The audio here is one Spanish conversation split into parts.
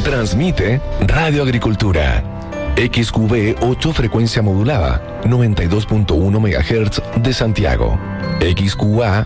Transmite Radio Agricultura. XQB 8 frecuencia modulada, 92.1 MHz de Santiago. XQA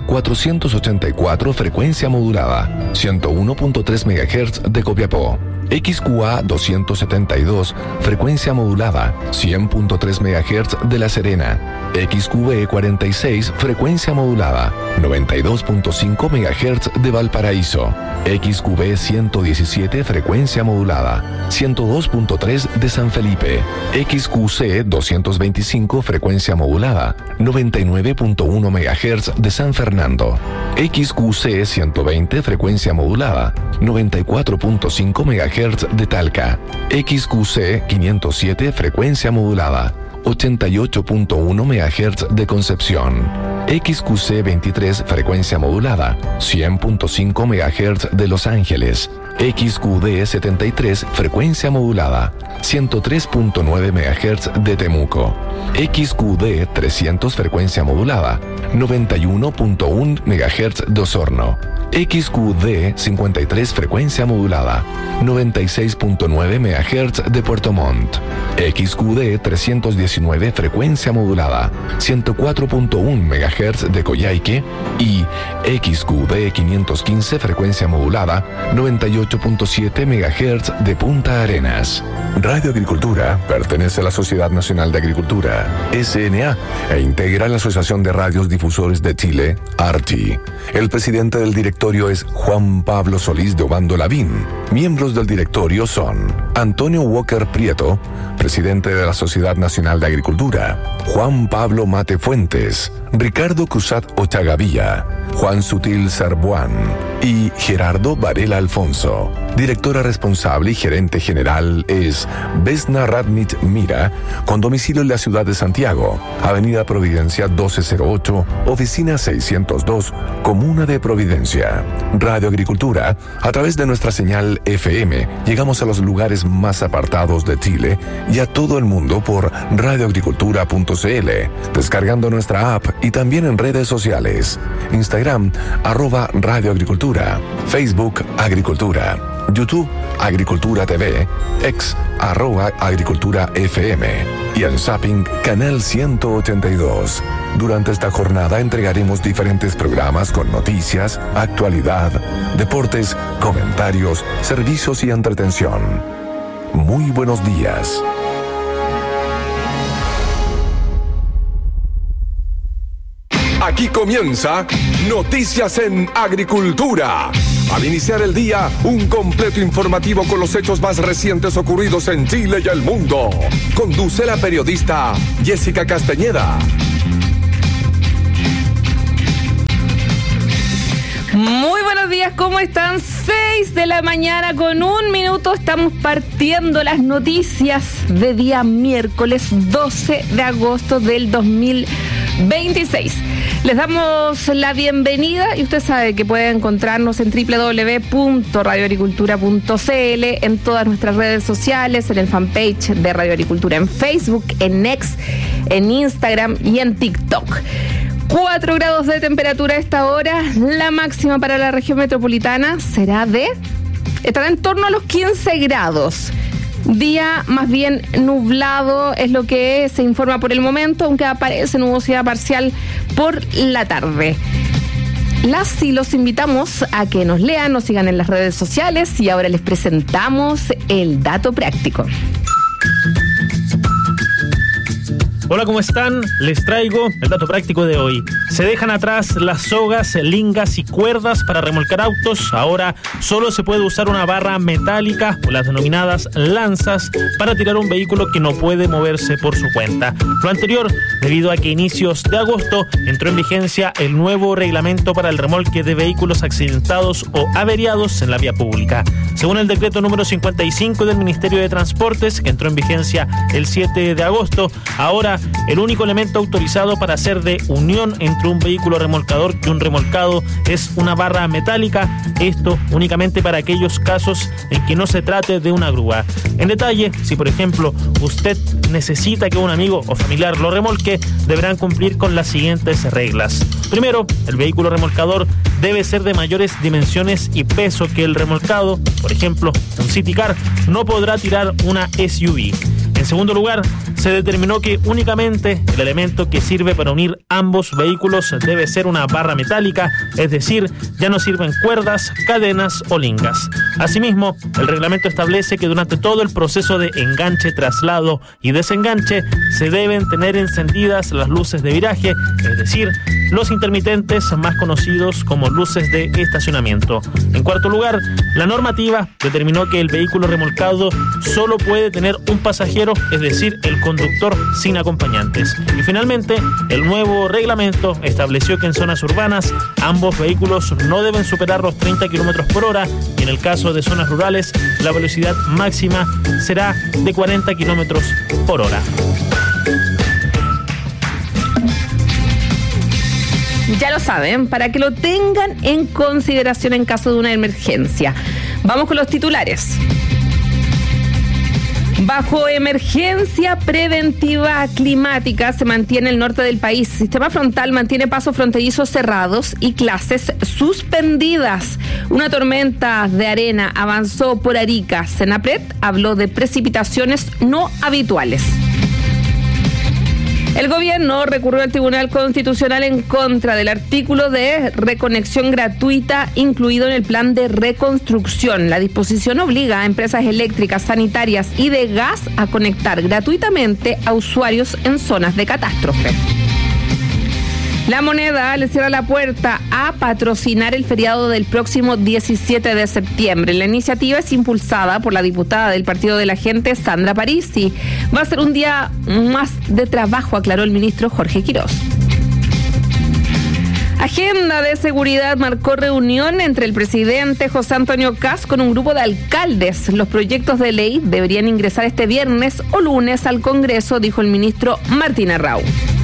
484 frecuencia modulada, 101.3 MHz de Copiapó. XQA 272 frecuencia modulada, 100.3 MHz de La Serena. XQB 46 frecuencia modulada, 92.5 MHz de Valparaíso. XQB 117 frecuencia modulada, 102.3 de San Felipe. XQC 225 frecuencia modulada, 99.1 MHz de San Fernando. XQC 120 frecuencia modulada, 94.5 MHz de Talca. XQC 507 frecuencia modulada, 88.1 MHz de Concepción. XQC 23 frecuencia modulada, 100.5 MHz de Los Ángeles. XQD 73 frecuencia modulada, 103.9 MHz de Temuco. XQD 300 frecuencia modulada, 91.1 MHz de Osorno. XQD 53 frecuencia modulada, 96.9 MHz de Puerto Montt. XQD 319 frecuencia modulada, 104.1 MHz de Coyhaique. Y XQD 515 frecuencia modulada, 98.7 MHz de Punta Arenas. Radio Agricultura pertenece a la Sociedad Nacional de Agricultura, SNA, e integra la Asociación de Radios Difusores de Chile, ARTI. El presidente del directorio es Juan Pablo Solís de Obando Lavín. Miembros del directorio son Antonio Walker Prieto, presidente de la Sociedad Nacional de Agricultura; Juan Pablo Mate Fuentes; Ricardo Cruzat Ochagavilla; Juan Sutil Sarbuán y Gerardo Varela Alfonso. Directora responsable y gerente general es Vesna Radnich Mira, con domicilio en la ciudad de Santiago, Avenida Providencia 1208, Oficina 602, Comuna de Providencia. Radio Agricultura, a través de nuestra señal FM, llegamos a los lugares más apartados de Chile y a todo el mundo por radioagricultura.cl, descargando nuestra app y también en redes sociales. Instagram, @radioagricultura, Facebook Agricultura, YouTube Agricultura TV, X @Agricultura FM y en Zapping Canal 182. Durante esta jornada entregaremos diferentes programas con noticias, actualidad, deportes, comentarios, servicios y entretención. Muy buenos días. Aquí comienza Noticias en Agricultura. Al iniciar el día, un completo informativo con los hechos más recientes ocurridos en Chile y el mundo. Conduce la periodista Jessica Castañeda. Muy buenos días, ¿cómo están? 6 de la mañana con 1 minuto. Estamos partiendo las noticias de día miércoles 12 de agosto del 2026. Les damos la bienvenida y usted sabe que puede encontrarnos en www.radioagricultura.cl, en todas nuestras redes sociales, en el fanpage de Radio Agricultura, en Facebook, en X, en Instagram y en TikTok. 4 grados de temperatura a esta hora. La máxima para la región metropolitana estará en torno a los 15 grados. Día más bien nublado es lo que se informa por el momento, aunque aparece nubosidad parcial por la tarde. Las y los invitamos a que nos lean, nos sigan en las redes sociales y ahora les presentamos el dato práctico. Hola, ¿cómo están? Les traigo el dato práctico de hoy. Se dejan atrás las sogas, lingas y cuerdas para remolcar autos. Ahora solo se puede usar una barra metálica o las denominadas lanzas para tirar un vehículo que no puede moverse por su cuenta. Lo anterior debido a que a inicios de agosto entró en vigencia el nuevo reglamento para el remolque de vehículos accidentados o averiados en la vía pública. Según el decreto número 55 del Ministerio de Transportes, que entró en vigencia el 7 de agosto, ahora el único elemento autorizado para hacer de unión entre un vehículo remolcador y un remolcado es una barra metálica, esto únicamente para aquellos casos en que no se trate de una grúa. En detalle, si por ejemplo usted necesita que un amigo o familiar lo remolque, deberán cumplir con las siguientes reglas. Primero, el vehículo remolcador debe ser de mayores dimensiones y peso que el remolcado. por ejemplo, un City Car, no podrá tirar una SUV. En segundo lugar, se determinó que únicamente el elemento que sirve para unir ambos vehículos debe ser una barra metálica, es decir, ya no sirven cuerdas, cadenas o lingas. Asimismo, el reglamento establece que durante todo el proceso de enganche, traslado y desenganche se deben tener encendidas las luces de viraje, es decir, los intermitentes más conocidos como luces de estacionamiento. En cuarto lugar, la normativa determinó que el vehículo remolcado solo puede tener un pasajero, es decir, el conductor sin acompañantes. Y finalmente, el nuevo reglamento estableció que en zonas urbanas ambos vehículos no deben superar los 30 km por hora y en el caso de zonas rurales la velocidad máxima será de 40 km por hora. Ya lo saben, para que lo tengan en consideración en caso de una emergencia. Vamos con los titulares. Bajo emergencia preventiva climática se mantiene el norte del país. Sistema frontal mantiene pasos fronterizos cerrados y clases suspendidas. Una tormenta de arena avanzó por Arica. Senapred habló de precipitaciones no habituales. El gobierno recurrió al Tribunal Constitucional en contra del artículo de reconexión gratuita incluido en el plan de reconstrucción. La disposición obliga a empresas eléctricas, sanitarias y de gas a conectar gratuitamente a usuarios en zonas de catástrofe. La Moneda le cierra la puerta a patrocinar el feriado del próximo 17 de septiembre. La iniciativa es impulsada por la diputada del Partido de la Gente, Sandra Parisi. Va a ser un día más de trabajo, aclaró el ministro Jorge Quirós. Agenda de seguridad marcó reunión entre el presidente José Antonio Kast con un grupo de alcaldes. Los proyectos de ley deberían ingresar este viernes o lunes al Congreso, dijo el ministro Martín Arrau.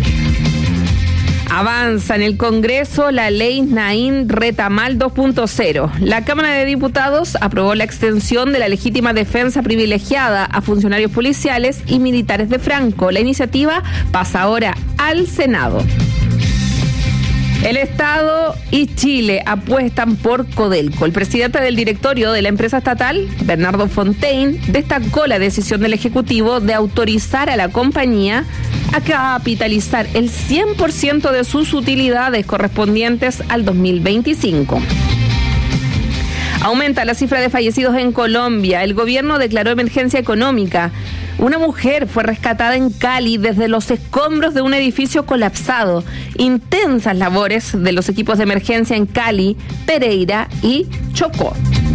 Avanza en el Congreso la ley Naín Retamal 2.0. La Cámara de Diputados aprobó la extensión de la legítima defensa privilegiada a funcionarios policiales y militares de Franco. La iniciativa pasa ahora al Senado. El Estado y Chile apuestan por Codelco. El presidente del directorio de la empresa estatal, Bernardo Fontaine, destacó la decisión del Ejecutivo de autorizar a la compañía a capitalizar el 100% de sus utilidades correspondientes al 2025. Aumenta la cifra de fallecidos en Colombia. El gobierno declaró emergencia económica. Una mujer fue rescatada en Cali desde los escombros de un edificio colapsado. Intensas labores de los equipos de emergencia en Cali, Pereira y Chocó.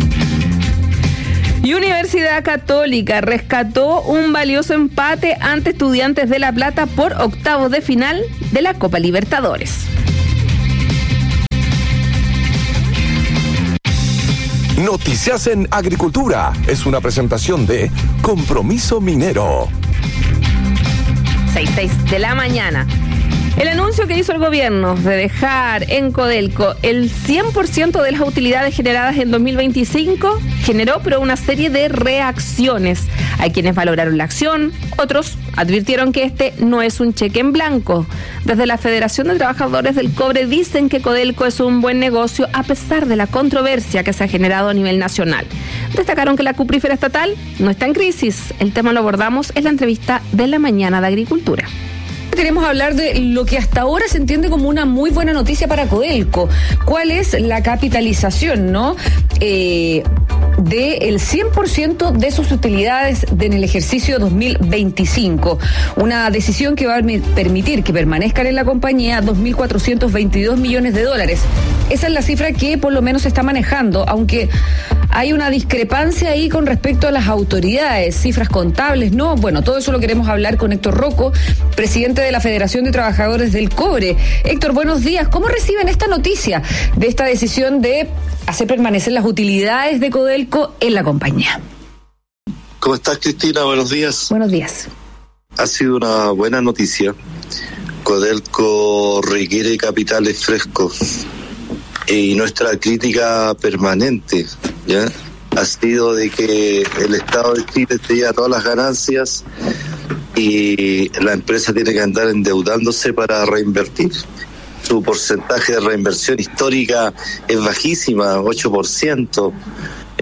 Y Universidad Católica rescató un valioso empate ante Estudiantes de La Plata por octavos de final de la Copa Libertadores. Noticias en Agricultura es una presentación de Compromiso Minero. 6:06 de la mañana. El anuncio que hizo el gobierno de dejar en Codelco el 100% de las utilidades generadas en 2025 generó pero una serie de reacciones. Hay quienes valoraron la acción, otros advirtieron que este no es un cheque en blanco. Desde la Federación de Trabajadores del Cobre dicen que Codelco es un buen negocio a pesar de la controversia que se ha generado a nivel nacional. Destacaron que la cuprífera estatal no está en crisis. El tema lo abordamos en la entrevista de la mañana de Agricultura. Queremos hablar de lo que hasta ahora se entiende como una muy buena noticia para Codelco. ¿Cuál es la capitalización, no? Del 100% de sus utilidades en el ejercicio 2025. Una decisión que va a permitir que permanezcan en la compañía $2.422 millones. Esa es la cifra que por lo menos se está manejando, aunque hay una discrepancia ahí con respecto a las autoridades, cifras contables, ¿no? Bueno, todo eso lo queremos hablar con Héctor Rocco, presidente de la Federación de Trabajadores del Cobre. Héctor, buenos días. ¿Cómo reciben esta noticia de esta decisión de hacer permanecer las utilidades de Codelco en la compañía? ¿Cómo estás, Cristina? Buenos días. Buenos días. Ha sido una buena noticia. Codelco requiere capitales frescos y nuestra crítica permanente, ¿ya?, ha sido de que el Estado de Chile se lleva todas las ganancias y la empresa tiene que andar endeudándose para reinvertir. Su porcentaje de reinversión histórica es bajísima, 8%.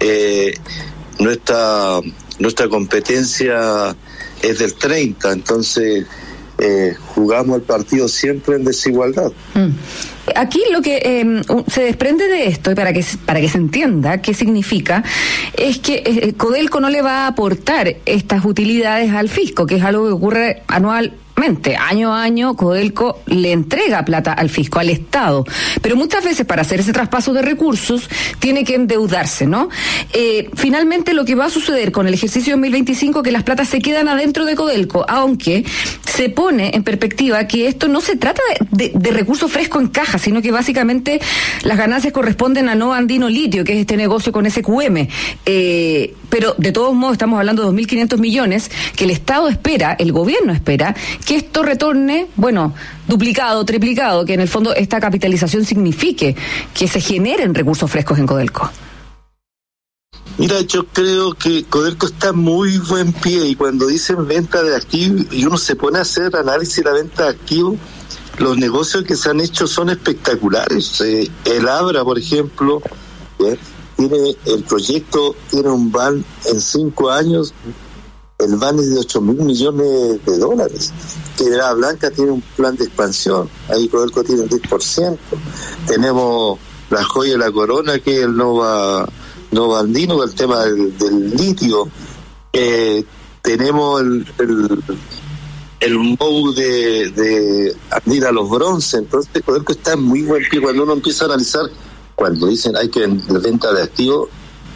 nuestra competencia es del 30, entonces jugamos el partido siempre en desigualdad. Aquí lo que se desprende de esto, y para que se entienda qué significa, es que Codelco no le va a aportar estas utilidades al fisco, que es algo que ocurre anualmente. Año a año, Codelco le entrega plata al fisco, al Estado, pero muchas veces para hacer ese traspaso de recursos tiene que endeudarse, ¿no? Finalmente lo que va a suceder con el ejercicio 2025 es que las platas se quedan adentro de Codelco, aunque se pone en perspectiva que esto no se trata de recursos frescos en caja, sino que básicamente las ganancias corresponden a Nova Andino Litio, que es este negocio con SQM, pero de todos modos estamos hablando de 2.500 millones que el Estado espera, el gobierno espera, que esto retorne, duplicado, triplicado, que en el fondo esta capitalización signifique que se generen recursos frescos en Codelco. Mira, yo creo que Codelco está en muy buen pie, y cuando dicen venta de activos y uno se pone a hacer análisis de la venta de activos, los negocios que se han hecho son espectaculares. El Abra, por ejemplo, tiene el proyecto, tiene un van en 5 años. El van es de 8.000 millones de dólares. Quebrada Blanca tiene un plan de expansión. Ahí Codelco tiene un 10%. Tenemos la joya de la corona, que es el Nova Andino, el tema del litio. Tenemos el MOU de Andina Los Bronce. Entonces Codelco está en muy buen pie. Cuando uno empieza a analizar, cuando dicen hay que vender venta de activos,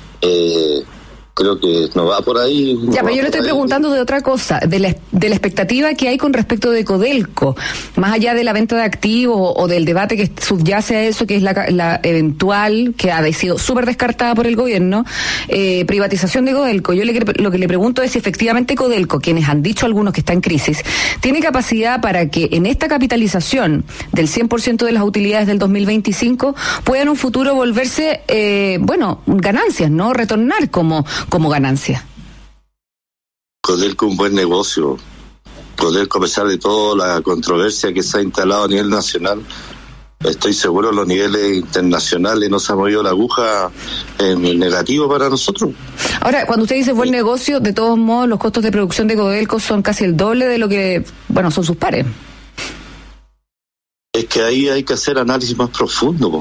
creo que no va por ahí. Ya, pero yo le estoy preguntando de otra cosa, de la expectativa que hay con respecto de Codelco, más allá de la venta de activos o del debate que subyace a eso, que es la eventual, que ha sido súper descartada por el gobierno, privatización de Codelco. Yo lo que le pregunto es si efectivamente Codelco, quienes han dicho algunos que está en crisis, tiene capacidad para que en esta capitalización del 100% de las utilidades del 2025 pueda en un futuro volverse, ganancias, ¿no? Retornar como ganancia. Codelco un buen negocio. Codelco, a pesar de toda la controversia que se ha instalado a nivel nacional, estoy seguro los niveles internacionales no se ha movido la aguja en el negativo para nosotros. Ahora, cuando usted dice buen negocio, de todos modos los costos de producción de Codelco son casi el doble de lo que, son sus pares. Es que ahí hay que hacer análisis más profundo,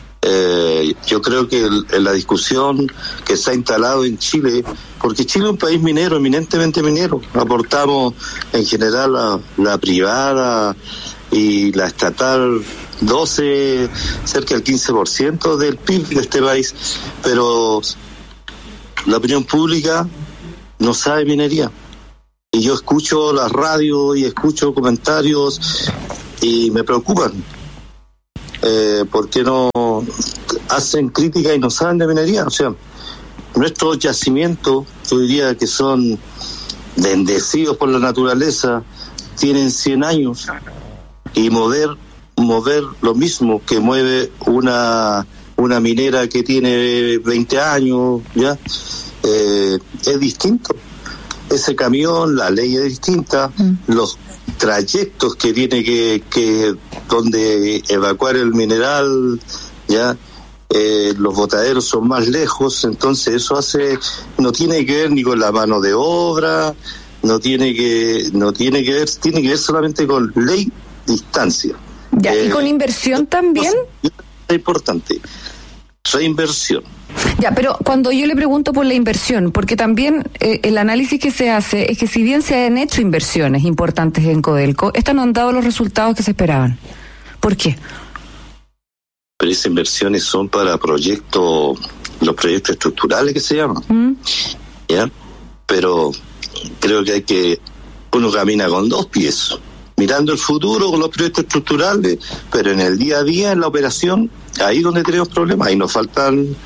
yo creo que en la discusión que se ha instalado en Chile, porque Chile es un país minero, eminentemente minero, aportamos en general la privada y la estatal 12, cerca del 15% del PIB de este país, pero la opinión pública no sabe minería. Y yo escucho la radio y escucho comentarios y me preocupan. ¿Por qué no hacen crítica y no saben de minería? O sea, nuestros yacimientos, yo diría que son bendecidos por la naturaleza, tienen 100 años, y mover lo mismo que mueve una minera que tiene 20 años, ¿ya? Es distinto. Ese camión, la ley es distinta, los trayectos que tiene que donde evacuar el mineral, ya los botaderos son más lejos, entonces eso no tiene que ver ni con la mano de obra, tiene que ver solamente con ley, distancia. Ya, y con inversión también. Es importante, reinversión. Ya, pero cuando yo le pregunto por la inversión, porque también el análisis que se hace es que si bien se han hecho inversiones importantes en Codelco, estas no han dado los resultados que se esperaban. ¿Por qué? Pero esas inversiones son para los proyectos estructurales que se llaman. ¿Ya? Pero creo que uno camina con 2 pies, mirando el futuro con los proyectos estructurales, pero en el día a día, en la operación, ahí donde tenemos problemas, ahí nos faltan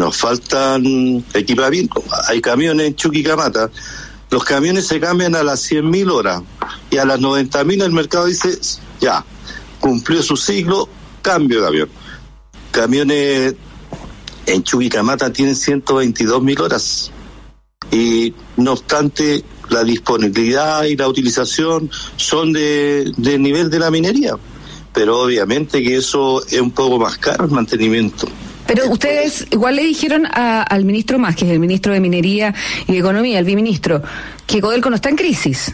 equipamientos. Hay camiones en Chuquicamata, los camiones se cambian a las 100.000 horas y a las 90.000 el mercado dice, ya, cumplió su ciclo, cambio de camión. Camiones en Chuquicamata tienen 122.000 horas y no obstante la disponibilidad y la utilización son de nivel de la minería, pero obviamente que eso es un poco más caro el mantenimiento. Pero ustedes igual le dijeron al ministro Mas, que es el ministro de Minería y de Economía, el viceministro, que Codelco no está en crisis.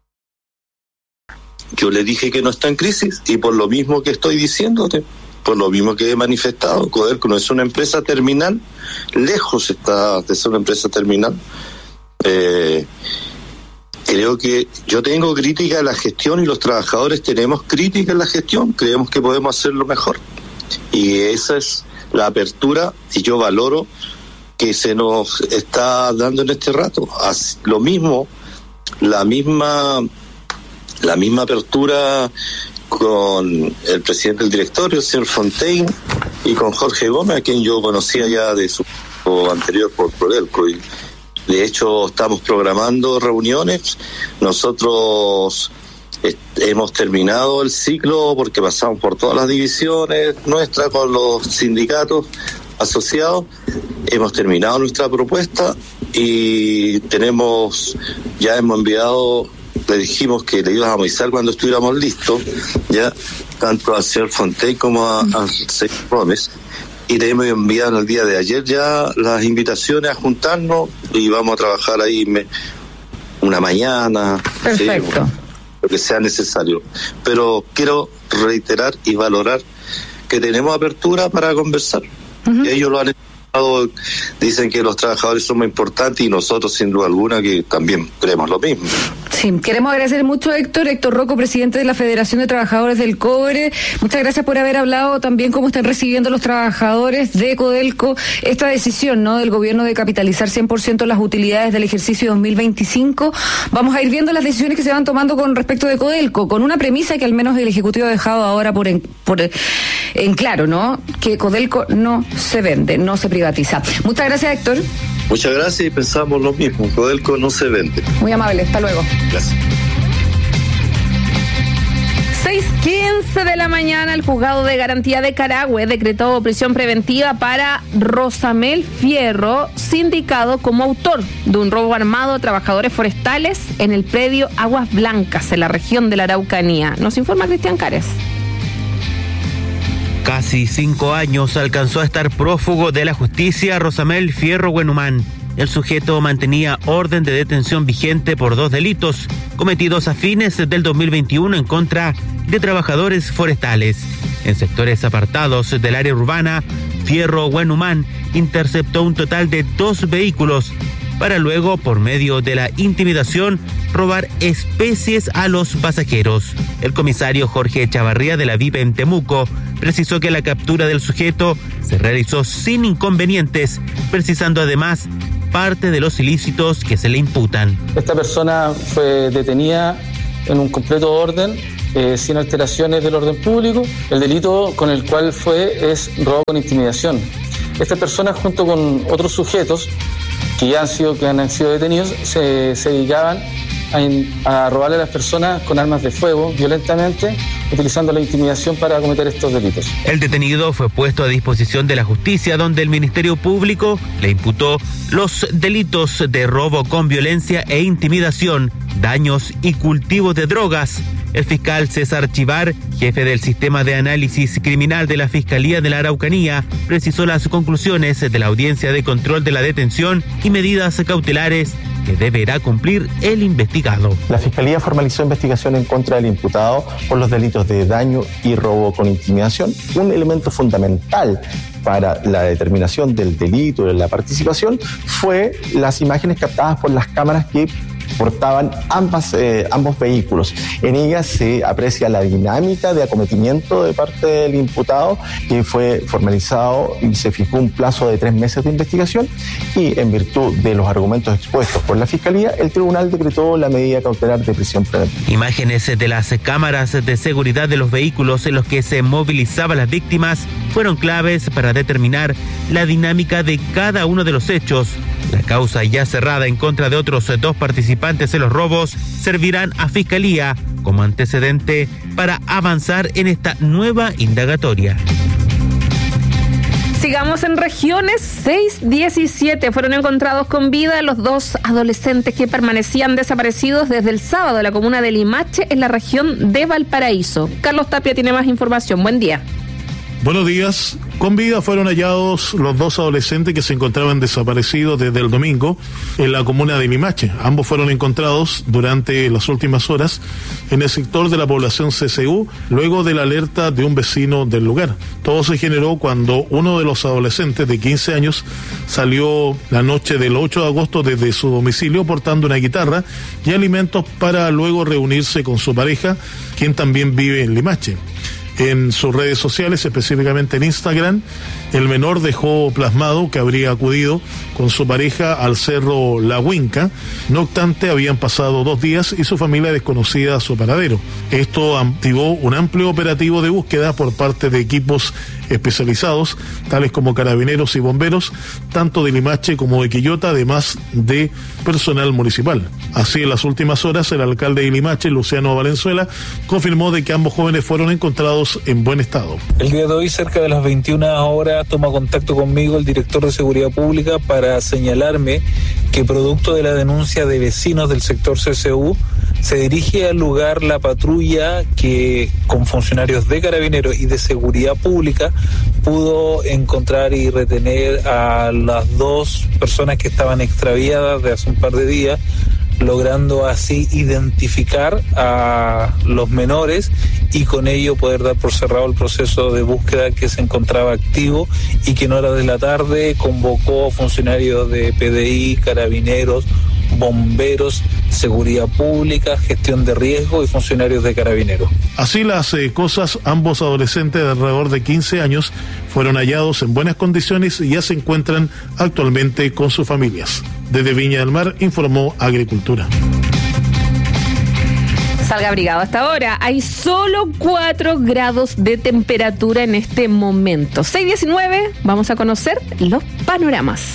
Yo le dije que no está en crisis, y por lo mismo que estoy diciéndote, por lo mismo que he manifestado, Codelco no es una empresa terminal, lejos está de ser una empresa terminal. Creo que yo tengo crítica a la gestión y los trabajadores tenemos crítica en la gestión, creemos que podemos hacerlo mejor. Y esa es la apertura, y yo valoro que se nos está dando en este rato. Lo mismo, la misma apertura con el presidente del directorio, el señor Fontaine, y con Jorge Gómez, a quien yo conocía ya de su anterior por Codelco. Y de hecho estamos programando reuniones. Nosotros hemos terminado el ciclo porque pasamos por todas las divisiones nuestras con los sindicatos asociados. Hemos terminado nuestra propuesta y ya hemos enviado, le dijimos que le íbamos a avisar cuando estuviéramos listos, ya tanto al señor Fontaine como al señor Gómez, y le hemos enviado el día de ayer ya las invitaciones a juntarnos y vamos a trabajar ahí una mañana. Perfecto. Sí, lo que sea necesario. Pero quiero reiterar y valorar que tenemos apertura para conversar. Y ellos lo han estado, dicen que los trabajadores son más importantes, y nosotros sin duda alguna que también creemos lo mismo. Sí, queremos agradecer mucho a Héctor Rocco, presidente de la Federación de Trabajadores del Cobre. Muchas gracias por haber hablado también cómo están recibiendo los trabajadores de Codelco esta decisión, ¿no?, del gobierno de capitalizar 100% las utilidades del ejercicio 2025. Vamos a ir viendo las decisiones que se van tomando con respecto de Codelco, con una premisa que al menos el Ejecutivo ha dejado ahora en claro, ¿no?, que Codelco no se vende, no se privatiza. Muchas gracias, Héctor. Muchas gracias, y pensamos lo mismo, Codelco no se vende. Muy amable, hasta luego. Gracias. 6:15 de la mañana, el juzgado de garantía de Carahue decretó prisión preventiva para Rosamel Fierro, sindicado como autor de un robo armado a trabajadores forestales en el predio Aguas Blancas, en la región de la Araucanía. Nos informa Cristian Cares. Casi 5 años alcanzó a estar prófugo de la justicia Rosamel Fierro Huenumán. El sujeto mantenía orden de detención vigente por 2 delitos cometidos a fines del 2021 en contra de trabajadores forestales. En sectores apartados del área urbana, Fierro Huenumán interceptó un total de 2 vehículos para luego, por medio de la intimidación, robar especies a los pasajeros. El comisario Jorge Chavarría de la VIP en Temuco precisó que la captura del sujeto se realizó sin inconvenientes, precisando además parte de los ilícitos que se le imputan. Esta persona fue detenida en un completo orden, sin alteraciones del orden público. El delito con el cual fue es robo con intimidación. Esta persona, junto con otros sujetos que han sido detenidos, se dedicaban a robarle a las personas con armas de fuego violentamente, utilizando la intimidación para cometer estos delitos. El detenido fue puesto a disposición de la justicia, donde el Ministerio Público le imputó los delitos de robo con violencia e intimidación, daños y cultivo de drogas. El fiscal César Chivar, jefe del Sistema de Análisis Criminal de la Fiscalía de la Araucanía, precisó las conclusiones de la audiencia de control de la detención y medidas cautelares que deberá cumplir el investigado. La Fiscalía formalizó investigación en contra del imputado por los delitos de daño y robo con intimidación. Un elemento fundamental para la determinación del delito de la participación fue las imágenes captadas por las cámaras que portaban ambos vehículos. En ellas se aprecia la dinámica de acometimiento de parte del imputado, que fue formalizado y se fijó un plazo de 3 meses de investigación, y en virtud de los argumentos expuestos por la Fiscalía, el tribunal decretó la medida cautelar de prisión preventiva. Imágenes de las cámaras de seguridad de los vehículos en los que se movilizaban las víctimas fueron claves para determinar la dinámica de cada uno de los hechos. La causa, ya cerrada en contra de otros 2 participantes en los robos, servirán a Fiscalía como antecedente para avanzar en esta nueva indagatoria. Sigamos en regiones. 6:17 fueron encontrados con vida los 2 adolescentes que permanecían desaparecidos desde el sábado en la comuna de Limache, en la región de Valparaíso. Carlos Tapia tiene más información. Buen día. Buenos días. Con vida fueron hallados los 2 adolescentes que se encontraban desaparecidos desde el domingo en la comuna de Limache. Ambos fueron encontrados durante las últimas horas en el sector de la población CCU, luego de la alerta de un vecino del lugar. Todo se generó cuando uno de los adolescentes de 15 años salió la noche del 8 de agosto desde su domicilio portando una guitarra y alimentos para luego reunirse con su pareja, quien también vive en Limache. En sus redes sociales, específicamente en Instagram, el menor dejó plasmado que habría acudido con su pareja al cerro La Huinca. No obstante, habían pasado 2 días y su familia desconocía su paradero. Esto activó un amplio operativo de búsqueda por parte de equipos especializados, tales como carabineros y bomberos, tanto de Limache como de Quillota, además de personal municipal. Así, en las últimas horas, el alcalde de Limache, Luciano Valenzuela, confirmó de que ambos jóvenes fueron encontrados en buen estado. El día de hoy, cerca de las 21 horas, toma contacto conmigo el director de Seguridad Pública para señalarme que, producto de la denuncia de vecinos del sector CCU, se dirige al lugar la patrulla que, con funcionarios de Carabineros y de Seguridad Pública, pudo encontrar y retener a las 2 personas que estaban extraviadas de hace un par de días, logrando así identificar a los menores y con ello poder dar por cerrado el proceso de búsqueda que se encontraba activo y que en horas de la tarde convocó funcionarios de PDI, Carabineros, bomberos, seguridad pública, gestión de riesgo y funcionarios de Carabineros. Así las cosas, ambos adolescentes de alrededor de 15 años fueron hallados en buenas condiciones y ya se encuentran actualmente con sus familias. Desde Viña del Mar informó Agricultura. Salga abrigado hasta ahora. Hay solo 4 grados de temperatura en este momento. 6:19, vamos a conocer los panoramas.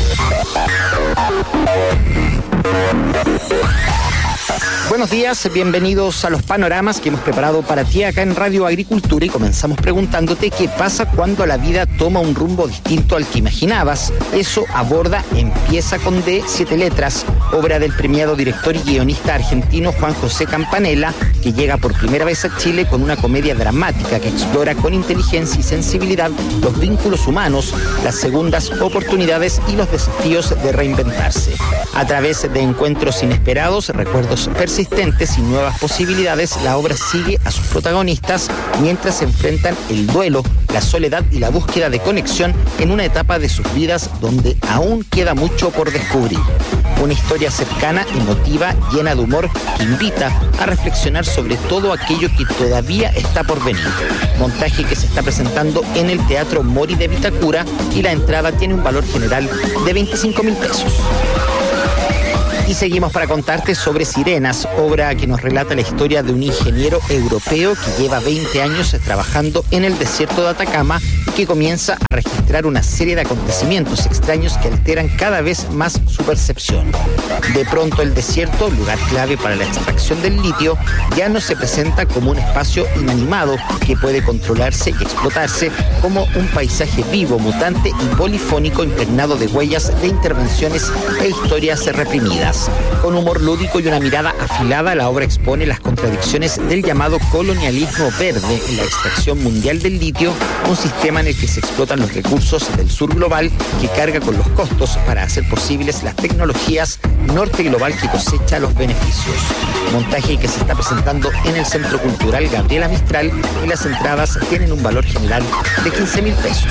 Buenos días, bienvenidos a los panoramas que hemos preparado para ti acá en Radio Agricultura y comenzamos preguntándote qué pasa cuando la vida toma un rumbo distinto al que imaginabas. Eso aborda Empieza con D, 7 letras, obra del premiado director y guionista argentino Juan José Campanella, que llega por primera vez a Chile con una comedia dramática que explora con inteligencia y sensibilidad los vínculos humanos, las segundas oportunidades y los desafíos de reinventarse. A través de encuentros inesperados, recuerdos persistentes y nuevas posibilidades, la obra sigue a sus protagonistas mientras se enfrentan el duelo, la soledad y la búsqueda de conexión en una etapa de sus vidas donde aún queda mucho por descubrir. Una historia cercana, emotiva, llena de humor, que invita a reflexionar sobre todo aquello que todavía está por venir. Montaje que se está presentando en el Teatro Mori de Vitacura y la entrada tiene un valor general de 25.000 pesos. Y seguimos para contarte sobre Sirenas, obra que nos relata la historia de un ingeniero europeo que lleva 20 años trabajando en el desierto de Atacama y que comienza a registrar una serie de acontecimientos extraños que alteran cada vez más su percepción. De pronto el desierto, lugar clave para la extracción del litio, ya no se presenta como un espacio inanimado que puede controlarse y explotarse, como un paisaje vivo, mutante y polifónico impregnado de huellas de intervenciones e historias reprimidas. Con humor lúdico y una mirada afilada, la obra expone las contradicciones del llamado colonialismo verde en la extracción mundial del litio, un sistema en el que se explotan los recursos del sur global que carga con los costos para hacer posibles las tecnologías norte global que cosecha los beneficios. Montaje que se está presentando en el Centro Cultural Gabriela Mistral y las entradas tienen un valor general de 15.000 pesos.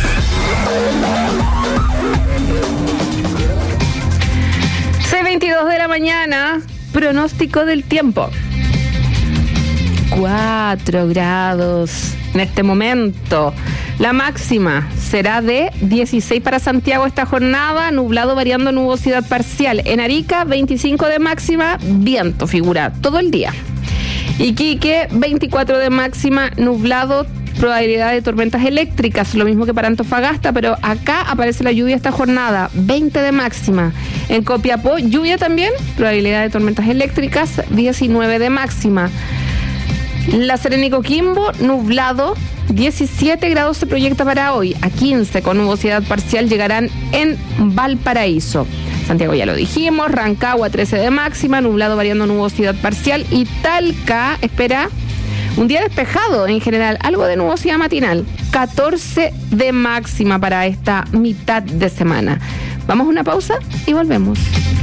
6:22 de la mañana, pronóstico del tiempo. 4 grados en este momento. La máxima será de 16 para Santiago esta jornada, nublado variando nubosidad parcial. En Arica, 25 de máxima, viento figura todo el día. Iquique, 24 de máxima, nublado, probabilidad de tormentas eléctricas, lo mismo que para Antofagasta, pero acá aparece la lluvia esta jornada, 20 de máxima. En Copiapó, lluvia también, probabilidad de tormentas eléctricas, 19 de máxima. La Serena y Coquimbo, nublado, 17 grados se proyecta para hoy, a 15 con nubosidad parcial llegarán en Valparaíso. Santiago ya lo dijimos, Rancagua 13 de máxima, nublado variando nubosidad parcial y Talca espera un día despejado en general, algo de nubosidad matinal, 14 de máxima para esta mitad de semana. Vamos a una pausa y volvemos.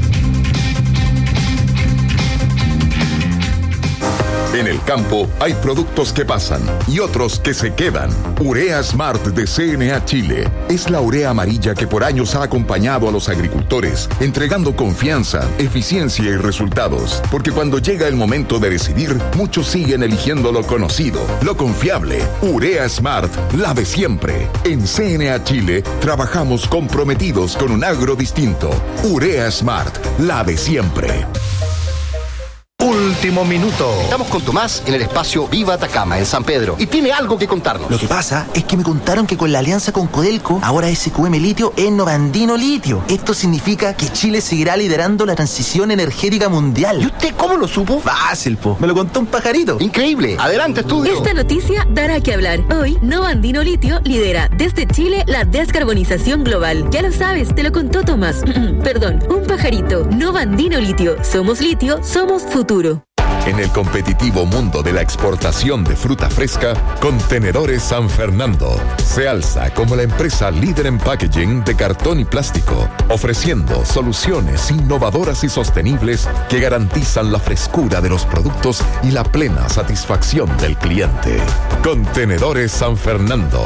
En el campo hay productos que pasan y otros que se quedan. Urea Smart de CNA Chile es la urea amarilla que por años ha acompañado a los agricultores, entregando confianza, eficiencia y resultados. Porque cuando llega el momento de decidir, muchos siguen eligiendo lo conocido, lo confiable. Urea Smart, la de siempre. En CNA Chile trabajamos comprometidos con un agro distinto. Urea Smart, la de siempre. Último minuto. Estamos con Tomás en el espacio Viva Atacama, en San Pedro, y tiene algo que contarnos. Lo que pasa es que me contaron que con la alianza con Codelco, ahora SQM Litio es Novandino Litio. Esto significa que Chile seguirá liderando la transición energética mundial. ¿Y usted cómo lo supo? Fácil, po. Me lo contó un pajarito. Increíble. Adelante, estudio. Esta noticia dará que hablar. Hoy, Novandino Litio lidera desde Chile la descarbonización global. Ya lo sabes, te lo contó Tomás. Perdón, un pajarito. Novandino Litio. Somos litio, somos futuro. En el competitivo mundo de la exportación de fruta fresca, Contenedores San Fernando se alza como la empresa líder en packaging de cartón y plástico, ofreciendo soluciones innovadoras y sostenibles que garantizan la frescura de los productos y la plena satisfacción del cliente. Contenedores San Fernando,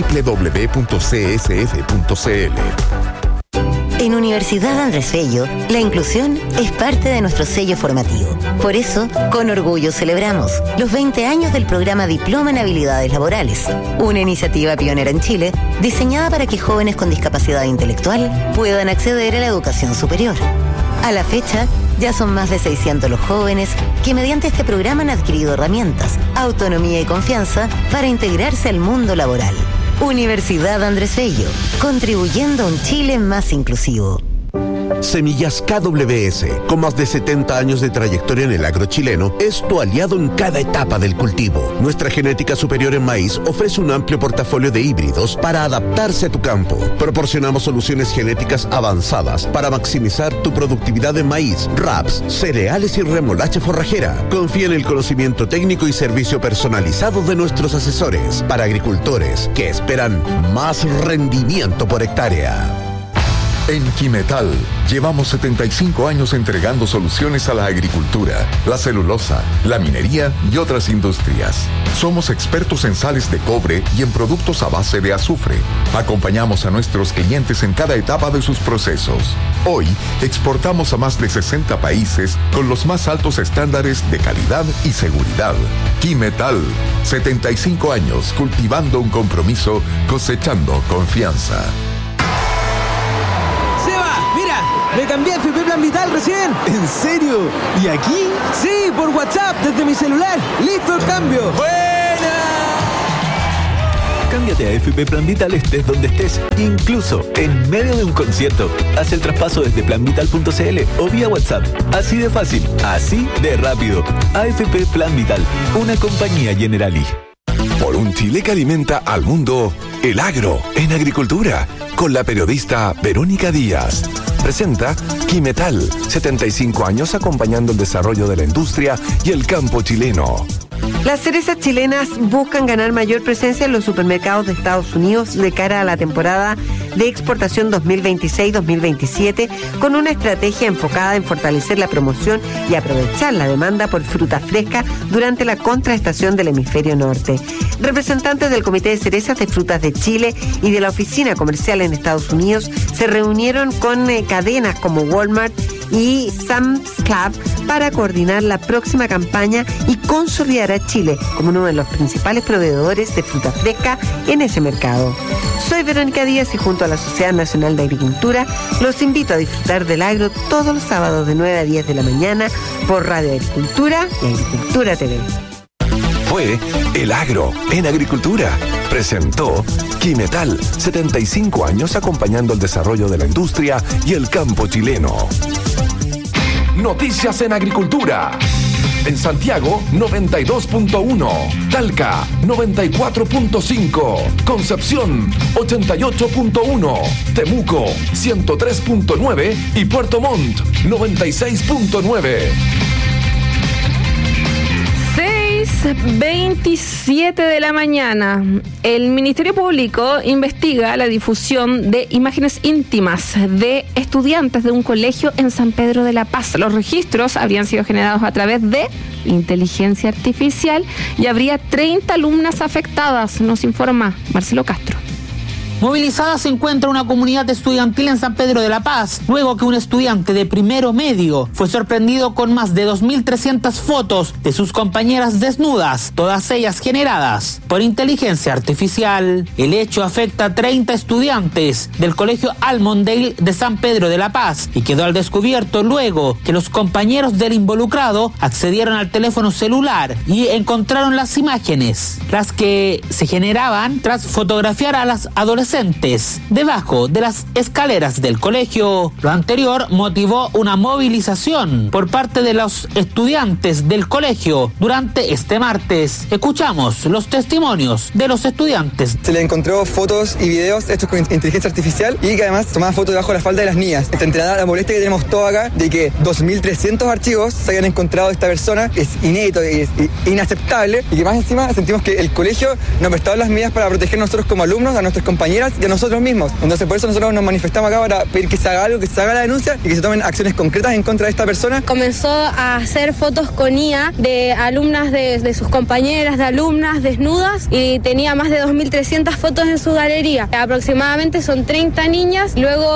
www.csf.cl. En Universidad Andrés Bello, la inclusión es parte de nuestro sello formativo. Por eso, con orgullo celebramos los 20 años del programa Diploma en Habilidades Laborales, una iniciativa pionera en Chile, diseñada para que jóvenes con discapacidad intelectual puedan acceder a la educación superior. A la fecha, ya son más de 600 los jóvenes que mediante este programa han adquirido herramientas, autonomía y confianza para integrarse al mundo laboral. Universidad Andrés Bello, contribuyendo a un Chile más inclusivo. Semillas KWS, con más de 70 años de trayectoria en el agro chileno, es tu aliado en cada etapa del cultivo. Nuestra genética superior en maíz ofrece un amplio portafolio de híbridos para adaptarse a tu campo. Proporcionamos soluciones genéticas avanzadas para maximizar tu productividad en maíz, raps, cereales y remolacha forrajera. Confía en el conocimiento técnico y servicio personalizado de nuestros asesores para agricultores que esperan más rendimiento por hectárea. En Quimetal llevamos 75 años entregando soluciones a la agricultura, la celulosa, la minería y otras industrias. Somos expertos en sales de cobre y en productos a base de azufre. Acompañamos a nuestros clientes en cada etapa de sus procesos. Hoy exportamos a más de 60 países con los más altos estándares de calidad y seguridad. Quimetal, 75 años cultivando un compromiso, cosechando confianza. Me cambié a FP Plan Vital recién. ¿En serio? ¿Y aquí? Sí, por WhatsApp, desde mi celular. ¡Listo el cambio! ¡Buena! Cámbiate a FP Plan Vital estés donde estés, incluso en medio de un concierto. Haz el traspaso desde planvital.cl o vía WhatsApp. Así de fácil, así de rápido. AFP Plan Vital, una compañía Generali. Por un Chile que alimenta al mundo, el agro en agricultura, con la periodista Verónica Díaz. Presenta Quimetal, 75 años acompañando el desarrollo de la industria y el campo chileno. Las cerezas chilenas buscan ganar mayor presencia en los supermercados de Estados Unidos de cara a la temporada de exportación 2026-2027, con una estrategia enfocada en fortalecer la promoción y aprovechar la demanda por fruta fresca durante la contraestación del hemisferio norte. Representantes del Comité de Cerezas de Frutas de Chile y de la Oficina Comercial en Estados Unidos se reunieron con cadenas como Walmart y Sam's Club para coordinar la próxima campaña y consolidar a Chile como uno de los principales proveedores de fruta fresca en ese mercado. Soy Verónica Díaz y junto a la Sociedad Nacional de Agricultura los invito a disfrutar del agro todos los sábados de 9 a 10 de la mañana por Radio Agricultura y Agricultura TV. Fue El Agro en Agricultura. Presentó Quimetal, 75 años acompañando el desarrollo de la industria y el campo chileno. Noticias en Agricultura. En Santiago, 92.1. Talca, 94.5. Concepción, 88.1. Temuco, 103.9. Y Puerto Montt, 96.9. 6:27 de la mañana. El Ministerio Público investiga la difusión de imágenes íntimas de estudiantes de un colegio en San Pedro de la Paz. Los registros habrían sido generados a través de inteligencia artificial y habría 30 alumnas afectadas, nos informa Marcelo Castro. Movilizada se encuentra una comunidad estudiantil en San Pedro de la Paz, luego que un estudiante de primero medio fue sorprendido con más de 2.300 fotos de sus compañeras desnudas, todas ellas generadas por inteligencia artificial. El hecho afecta a 30 estudiantes del colegio Almondale de San Pedro de la Paz y quedó al descubierto luego que los compañeros del involucrado accedieron al teléfono celular y encontraron las imágenes, las que se generaban tras fotografiar a las adolescentes debajo de las escaleras del colegio. Lo anterior motivó una movilización por parte de los estudiantes del colegio durante este martes. Escuchamos los testimonios de los estudiantes. Se le encontró fotos y videos hechos con inteligencia artificial y que además tomaban fotos debajo de la falda de las niñas. Esta entrenada, la molestia que tenemos todo acá de que 2.300 archivos se hayan encontrado de esta persona es inédito, es inaceptable, y que más encima sentimos que el colegio no ha prestado las medidas para proteger a nosotros como alumnos, a nuestras compañeras y a nosotros mismos. Entonces por eso nosotros nos manifestamos acá para pedir que se haga algo, que se haga la denuncia y que se tomen acciones concretas en contra de esta persona. Comenzó a hacer fotos con IA de alumnas de sus compañeras, de alumnas desnudas, y tenía más de 2.300 fotos en su galería. Aproximadamente son 30 niñas. Luego,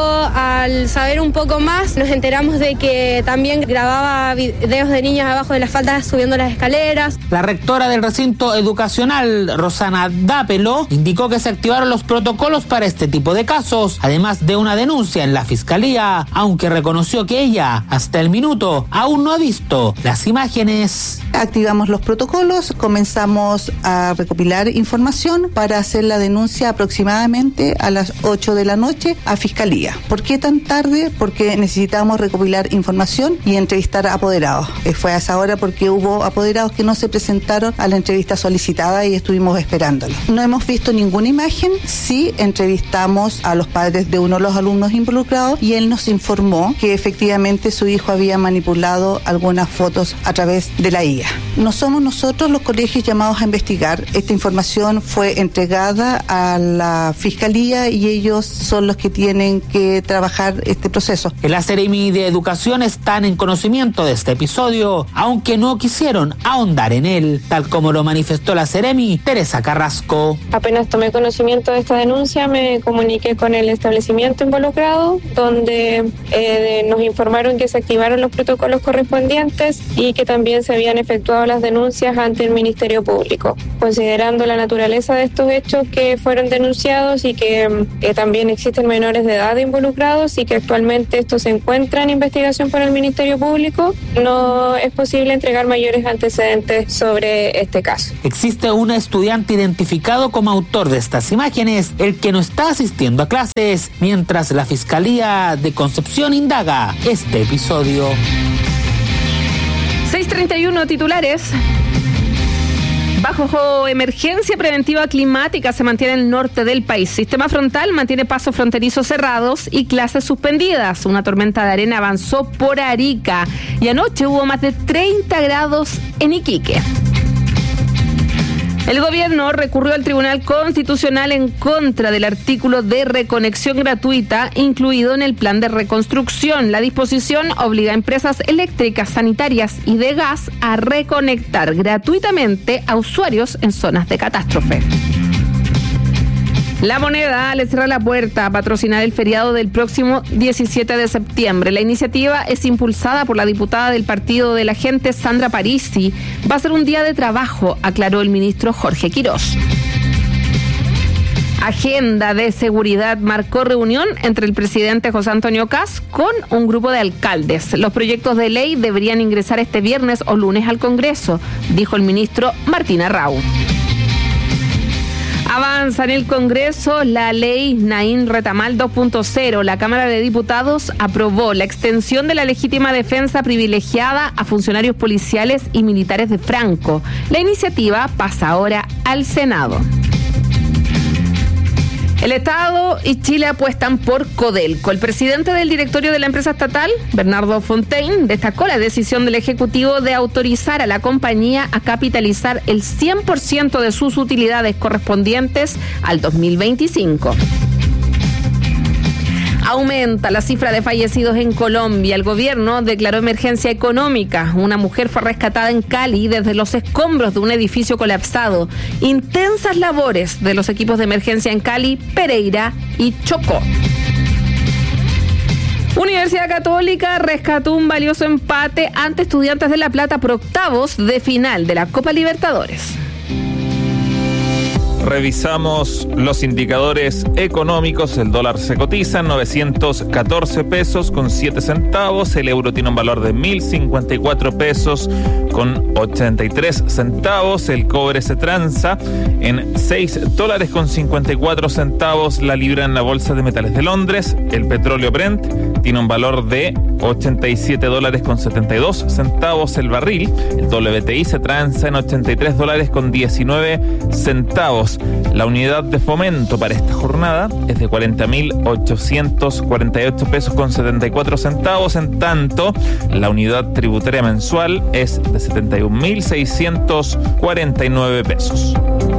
al saber un poco más, nos enteramos de que también grababa videos de niñas abajo de las faldas subiendo las escaleras. La rectora del recinto educacional, Rosana Dápelo, indicó que se activaron los protocolos para este tipo de casos, además de una denuncia en la fiscalía, aunque reconoció que ella, hasta el minuto, aún no ha visto las imágenes. Activamos los protocolos, comenzamos a recopilar información para hacer la denuncia aproximadamente a las 8 de la noche a fiscalía. ¿Por qué tan tarde? Porque necesitamos recopilar información y entrevistar a apoderados. Fue a esa hora porque hubo apoderados que no se presentaron a la entrevista solicitada y estuvimos esperándolo. No hemos visto ninguna imagen. Sí entrevistamos a los padres de uno de los alumnos involucrados y él nos informó que efectivamente su hijo había manipulado algunas fotos a través de la IA. No somos nosotros los colegios llamados a investigar. Esta información fue entregada a la fiscalía y ellos son los que tienen que trabajar este proceso. La Seremi de Educación están en conocimiento de este episodio, aunque no quisieron ahondar en él, tal como lo manifestó la Seremi, Teresa Carrasco. Apenas tomé conocimiento de esta denuncia, me comuniqué con el establecimiento involucrado, donde nos informaron que se activaron los protocolos correspondientes y que también se habían efectuado las denuncias ante el Ministerio Público. Considerando la naturaleza de estos hechos que fueron denunciados y que también existen menores de edad involucrados y que actualmente esto se encuentra en investigación por el Ministerio Público, no es posible entregar mayores antecedentes sobre este caso. Existe un estudiante identificado como autor de estas imágenes, el que no está asistiendo a clases, mientras la Fiscalía de Concepción indaga este episodio. 6:31 titulares. Bajo emergencia preventiva climática se mantiene en el norte del país. Sistema frontal mantiene pasos fronterizos cerrados y clases suspendidas. Una tormenta de arena avanzó por Arica y anoche hubo más de 30 grados en Iquique. El gobierno recurrió al Tribunal Constitucional en contra del artículo de reconexión gratuita incluido en el plan de reconstrucción. La disposición obliga a empresas eléctricas, sanitarias y de gas a reconectar gratuitamente a usuarios en zonas de catástrofe. La Moneda le cierra la puerta a patrocinar el feriado del próximo 17 de septiembre. La iniciativa es impulsada por la diputada del Partido de la Gente, Sandra Parisi. Va a ser un día de trabajo, aclaró el ministro Jorge Quirós. Agenda de seguridad marcó reunión entre el presidente José Antonio Kast con un grupo de alcaldes. Los proyectos de ley deberían ingresar este viernes o lunes al Congreso, dijo el ministro Martín Arrau. Avanza en el Congreso la ley Naín Retamal 2.0. La Cámara de Diputados aprobó la extensión de la legítima defensa privilegiada a funcionarios policiales y militares de Franco. La iniciativa pasa ahora al Senado. El Estado y Chile apuestan por Codelco. El presidente del directorio de la empresa estatal, Bernardo Fontaine, destacó la decisión del Ejecutivo de autorizar a la compañía a capitalizar el 100% de sus utilidades correspondientes al 2025. Aumenta la cifra de fallecidos en Colombia. El gobierno declaró emergencia económica. Una mujer fue rescatada en Cali desde los escombros de un edificio colapsado. Intensas labores de los equipos de emergencia en Cali, Pereira y Chocó. Universidad Católica rescató un valioso empate ante Estudiantes de La Plata por octavos de final de la Copa Libertadores. Revisamos los indicadores económicos. El dólar se cotiza en 914 pesos con 7 centavos. El euro tiene un valor de 1.054 pesos con 83 centavos. El cobre se transa en 6 dólares con 54 centavos la libra en la Bolsa de Metales de Londres. El petróleo Brent tiene un valor de 87 dólares con 72 centavos el barril. El WTI se transa en 83 dólares con 19 centavos. La unidad de fomento para esta jornada es de 40.848 pesos con 74 centavos. En tanto, la unidad tributaria mensual es de 71.649 pesos.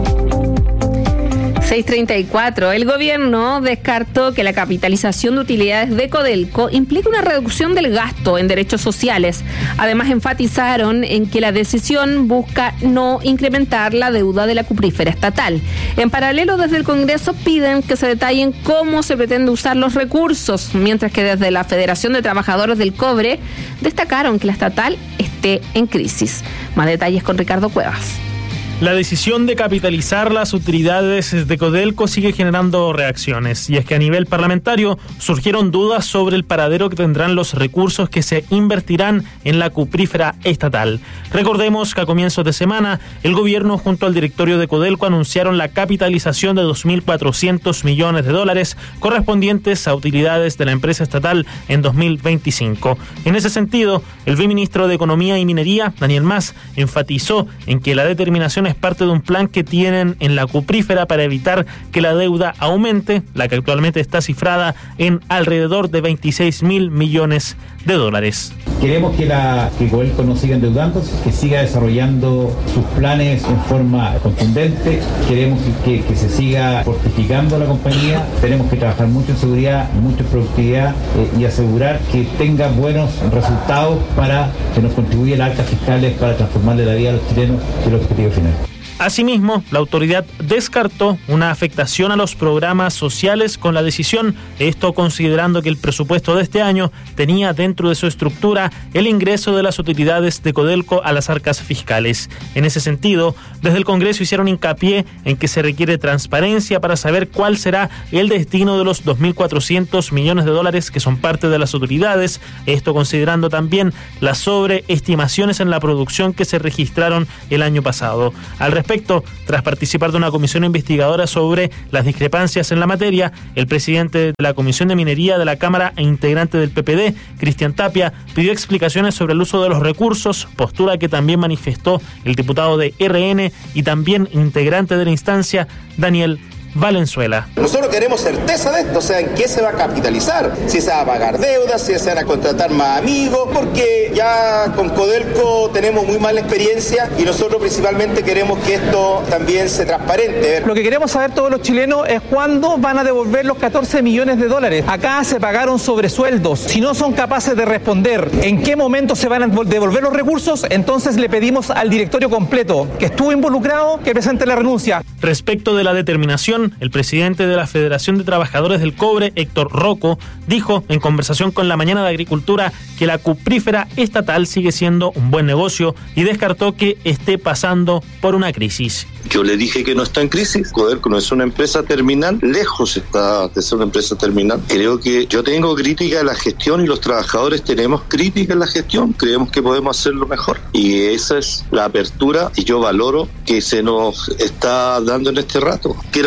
6:34. El gobierno descartó que la capitalización de utilidades de Codelco implique una reducción del gasto en derechos sociales. Además, enfatizaron en que la decisión busca no incrementar la deuda de la cuprífera estatal. En paralelo, desde el Congreso piden que se detallen cómo se pretende usar los recursos, mientras que desde la Federación de Trabajadores del Cobre destacaron que la estatal esté en crisis. Más detalles con Ricardo Cuevas. La decisión de capitalizar las utilidades de Codelco sigue generando reacciones, y es que a nivel parlamentario surgieron dudas sobre el paradero que tendrán los recursos que se invertirán en la cuprífera estatal. Recordemos que a comienzos de semana el gobierno junto al directorio de Codelco anunciaron la capitalización de 2.400 millones de dólares correspondientes a utilidades de la empresa estatal en 2025. En ese sentido, el viceministro de Economía y Minería, Daniel Mas, enfatizó en que la determinación es parte de un plan que tienen en la cuprífera para evitar que la deuda aumente, la que actualmente está cifrada en alrededor de 26.000 millones de dólares. Queremos que Codelco no siga endeudándose, que siga desarrollando sus planes en forma contundente. Queremos que se siga fortificando la compañía. Tenemos que trabajar mucho en seguridad, mucho en productividad y asegurar que tenga buenos resultados para que nos contribuya las arcas fiscales para transformarle la vida a los chilenos, que es el objetivo final. Asimismo, la autoridad descartó una afectación a los programas sociales con la decisión, esto considerando que el presupuesto de este año tenía dentro de su estructura el ingreso de las utilidades de Codelco a las arcas fiscales. En ese sentido, desde el Congreso hicieron hincapié en que se requiere transparencia para saber cuál será el destino de los 2.400 millones de dólares que son parte de las utilidades, esto considerando también las sobreestimaciones en la producción que se registraron el año pasado. Al respecto, tras participar de una comisión investigadora sobre las discrepancias en la materia, el presidente de la Comisión de Minería de la Cámara e integrante del PPD, Cristian Tapia, pidió explicaciones sobre el uso de los recursos, postura que también manifestó el diputado de RN y también integrante de la instancia, Daniel Valenzuela. Nosotros queremos certeza de esto, o sea, en qué se va a capitalizar, si se va a pagar deudas, si se van a contratar más amigos, porque ya con Codelco tenemos muy mala experiencia y nosotros principalmente queremos que esto también sea transparente. Lo que queremos saber todos los chilenos es cuándo van a devolver los 14 millones de dólares. Acá se pagaron sobresueldos. Si no son capaces de responder en qué momento se van a devolver los recursos, entonces le pedimos al directorio completo que estuvo involucrado que presente la renuncia. Respecto de la determinación, el presidente de la Federación de Trabajadores del Cobre, Héctor Rocco, dijo en conversación con La Mañana de Agricultura que la cuprífera estatal sigue siendo un buen negocio y descartó que esté pasando por una crisis. Yo le dije que no está en crisis. Codelco no es una empresa terminal, lejos está de ser una empresa terminal. Creo que yo tengo crítica a la gestión y los trabajadores tenemos crítica en la gestión. Creemos que podemos hacerlo mejor. Y esa es la apertura y yo valoro que se nos está dando en este rato. Quiero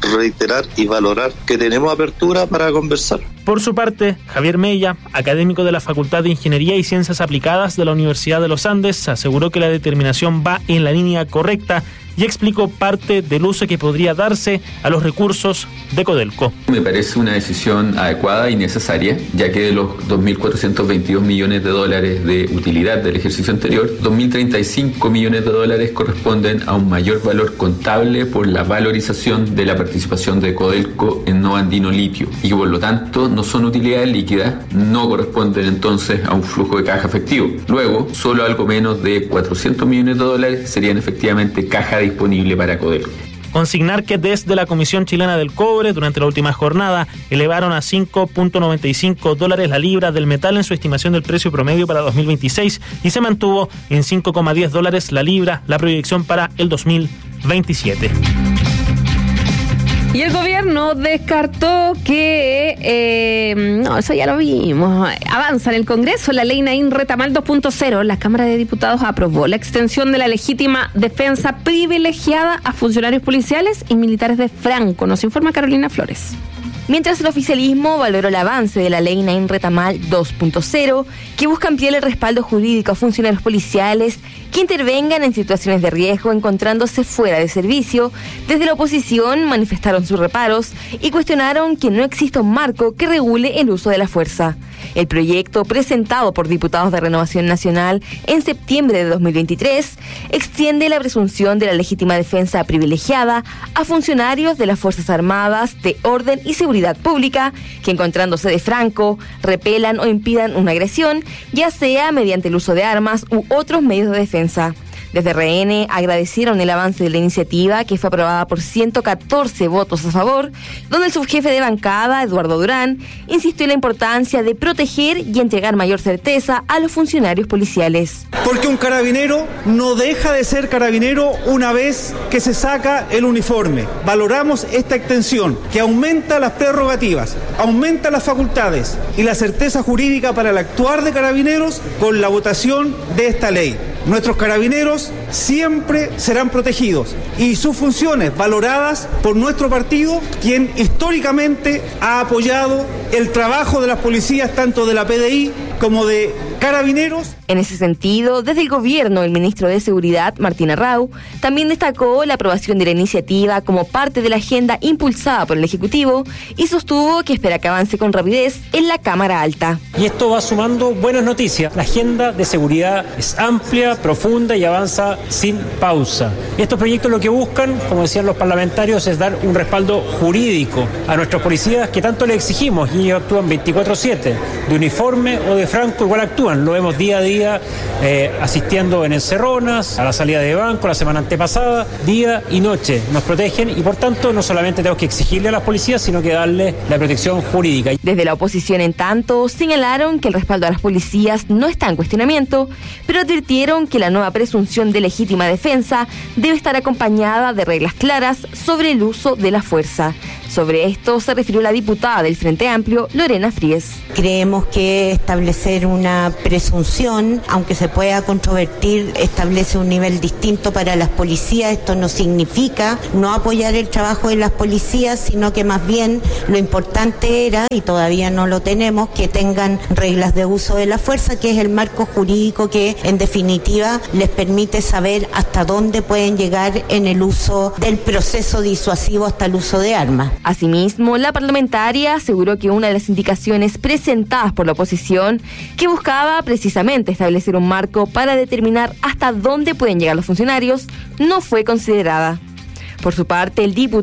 reiterar y valorar que tenemos apertura para conversar. Por su parte, Javier Mella, académico de la Facultad de Ingeniería y Ciencias Aplicadas de la Universidad de los Andes, aseguró que la determinación va en la línea correcta y explicó parte del uso que podría darse a los recursos de Codelco. Me parece una decisión adecuada y necesaria, ya que de los 2.422 millones de dólares de utilidad del ejercicio anterior, 2.035 millones de dólares corresponden a un mayor valor contable por la valorización de la participación de Codelco en Nova Andino Litio, y que por lo tanto no son utilidades líquidas, no corresponden entonces a un flujo de caja efectivo. Luego, solo algo menos de 400 millones de dólares serían efectivamente caja disponible para Codelco. Consignar que desde la Comisión Chilena del Cobre, durante la última jornada, elevaron a $5.95 la libra del metal en su estimación del precio promedio para 2026 y se mantuvo en $5.10 la libra la proyección para el 2027. Y el gobierno descartó que, no, eso ya lo vimos, avanza en el Congreso la ley Naín Retamal 2.0. La Cámara de Diputados aprobó la extensión de la legítima defensa privilegiada a funcionarios policiales y militares de Franco. Nos informa Carolina Flores. Mientras el oficialismo valoró el avance de la ley Naín Retamal 2.0, que busca ampliar el respaldo jurídico a funcionarios policiales que intervengan en situaciones de riesgo encontrándose fuera de servicio, desde la oposición manifestaron sus reparos y cuestionaron que no exista un marco que regule el uso de la fuerza. El proyecto, presentado por diputados de Renovación Nacional en septiembre de 2023, extiende la presunción de la legítima defensa privilegiada a funcionarios de las Fuerzas Armadas de Orden y Seguridad Pública que, encontrándose de franco, repelan o impidan una agresión, ya sea mediante el uso de armas u otros medios de defensa. Desde RN agradecieron el avance de la iniciativa, que fue aprobada por 114 votos a favor, donde el subjefe de bancada, Eduardo Durán, insistió en la importancia de proteger y entregar mayor certeza a los funcionarios policiales. Porque un carabinero no deja de ser carabinero una vez que se saca el uniforme. Valoramos esta extensión, que aumenta las prerrogativas, aumenta las facultades y la certeza jurídica para el actuar de carabineros con la votación de esta ley. Nuestros carabineros siempre serán protegidos y sus funciones valoradas por nuestro partido, quien históricamente ha apoyado el trabajo de las policías, tanto de la PDI como de Carabineros. En ese sentido, desde el gobierno, el ministro de Seguridad, Martín Arrau, también destacó la aprobación de la iniciativa como parte de la agenda impulsada por el Ejecutivo y sostuvo que espera que avance con rapidez en la Cámara Alta. Y esto va sumando buenas noticias. La agenda de seguridad es amplia, profunda y avanza sin pausa. Y estos proyectos lo que buscan, como decían los parlamentarios, es dar un respaldo jurídico a nuestros policías que tanto le exigimos, y ellos actúan 24/7, de uniforme o de franco, igual actúan. Lo vemos día a día asistiendo en encerronas, a la salida de banco la semana antepasada, día y noche. Nos protegen y por tanto no solamente tenemos que exigirle a las policías, sino que darle la protección jurídica. Desde la oposición, en tanto, señalaron que el respaldo a las policías no está en cuestionamiento, pero advirtieron que la nueva presunción de legítima defensa debe estar acompañada de reglas claras sobre el uso de la fuerza. Sobre esto se refirió la diputada del Frente Amplio, Lorena Fries. Creemos que establecer una presunción, aunque se pueda controvertir, establece un nivel distinto para las policías. Esto no significa no apoyar el trabajo de las policías, sino que más bien lo importante era, y todavía no lo tenemos, que tengan reglas de uso de la fuerza, que es el marco jurídico que en definitiva les permite saber hasta dónde pueden llegar en el uso del proceso disuasivo hasta el uso de armas. Asimismo, la parlamentaria aseguró que una de las indicaciones presentadas por la oposición, que buscaba precisamente establecer un marco para determinar hasta dónde pueden llegar los funcionarios, no fue considerada. Por su parte, el diputado